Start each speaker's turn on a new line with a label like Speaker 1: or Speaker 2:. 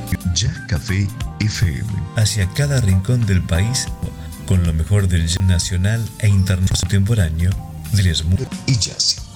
Speaker 1: Jazz Café FM.
Speaker 2: Hacia cada rincón del país, con lo mejor del jazz nacional e internacional contemporáneo, del smooth
Speaker 1: y jazz.